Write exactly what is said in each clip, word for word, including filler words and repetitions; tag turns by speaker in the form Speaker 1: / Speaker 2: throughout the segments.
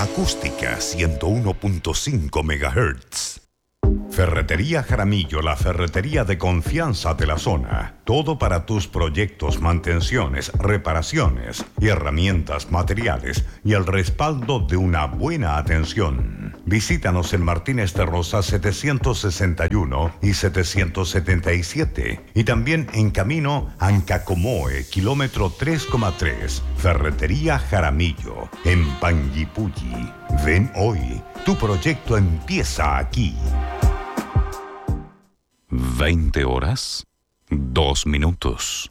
Speaker 1: Acústica ciento uno punto cinco megahertz. Ferretería Jaramillo, la ferretería de confianza de la zona. Todo para tus proyectos, mantenciones, reparaciones y herramientas, materiales y el respaldo de una buena atención. Visítanos en Martínez de Rosa setecientos sesenta y uno y setecientos setenta y siete. Y también en camino Ancacomoe, kilómetro tres coma tres. Ferretería Jaramillo, en Panguipulli. Ven hoy, tu proyecto empieza aquí.
Speaker 2: veinte horas, dos minutos.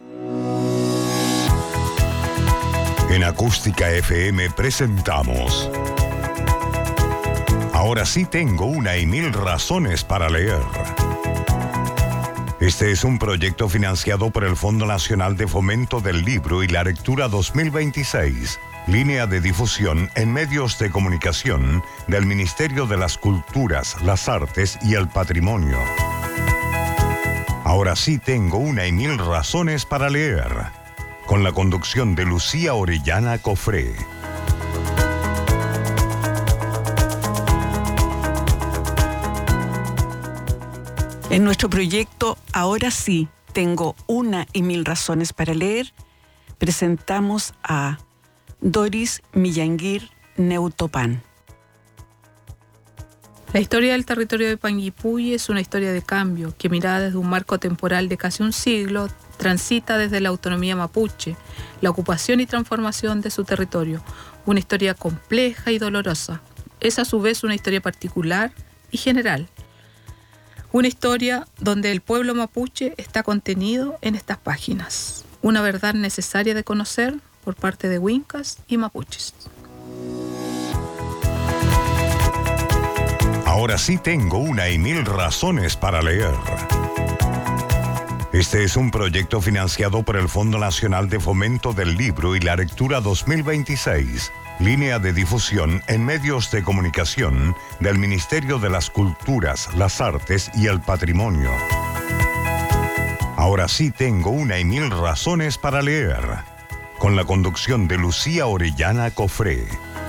Speaker 1: En Acústica F M presentamos Ahora sí tengo una y mil razones para leer. Este es un proyecto financiado por el Fondo Nacional de Fomento del Libro y la Lectura dos mil veintiséis, línea de difusión en medios de comunicación del Ministerio de las Culturas, las Artes y el Patrimonio. Ahora sí tengo una y mil razones para leer, con la conducción de Lucía Orellana Cofré.
Speaker 3: En nuestro proyecto Ahora sí tengo una y mil razones para leer, presentamos a Doris Millanguir Neutopan.
Speaker 4: La historia del territorio de Panguipulli es una historia de cambio que, mirada desde un marco temporal de casi un siglo, transita desde la autonomía mapuche, la ocupación y transformación de su territorio. Una historia compleja y dolorosa. Es a su vez una historia particular y general. Una historia donde el pueblo mapuche está contenido en estas páginas. Una verdad necesaria de conocer por parte de huincas y mapuches.
Speaker 1: Ahora sí tengo una y mil razones para leer. Este es un proyecto financiado por el Fondo Nacional de Fomento del Libro y la Lectura dos mil veintiséis, línea de difusión en medios de comunicación del Ministerio de las Culturas, las Artes y el Patrimonio. Ahora sí tengo una y mil razones para leer, con la conducción de Lucía Orellana Cofré.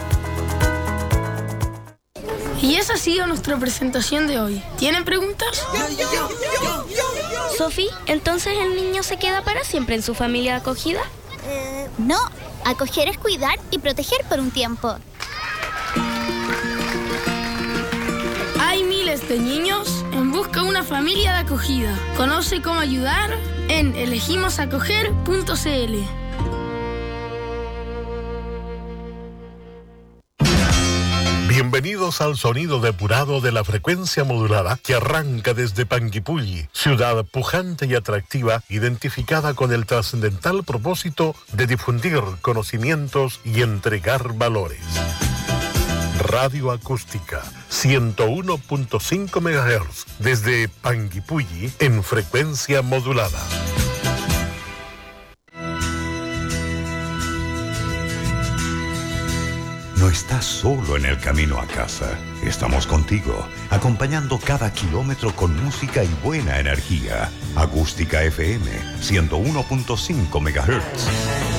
Speaker 5: Y esa ha sido nuestra presentación de hoy. ¿Tienen preguntas?
Speaker 6: Sofi, ¿entonces el niño se queda para siempre en su familia acogida?
Speaker 7: Eh, no, acoger es cuidar y proteger por un tiempo.
Speaker 5: Hay miles de niños en busca de una familia de acogida. Conoce cómo ayudar en elegimos acoger punto c l.
Speaker 8: Bienvenidos al sonido depurado de la frecuencia modulada que arranca desde Panguipulli, ciudad pujante y atractiva, identificada con el trascendental propósito de difundir conocimientos y entregar valores. Radio Acústica, ciento uno punto cinco megahertz, desde Panguipulli en frecuencia modulada.
Speaker 1: No estás solo en el camino a casa. Estamos contigo, acompañando cada kilómetro con música y buena energía. Acústica F M, ciento uno punto cinco megahertz.